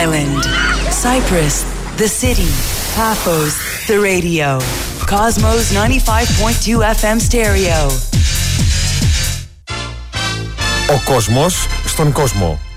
island. Cyprus, the city. Paphos, the radio. Cosmos 95.2 FM stereo. Ο κόσμος στον κόσμο.